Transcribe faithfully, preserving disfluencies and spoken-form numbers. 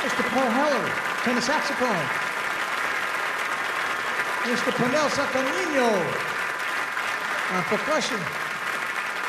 Mister Paul Heller, tenor saxophone. Mister Pernell Sacanino on percussion.